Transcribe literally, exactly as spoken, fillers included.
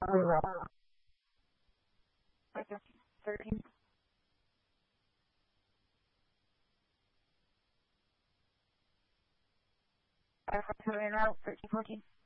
thirteen. Five, four, two, en route, thirteen, fourteen.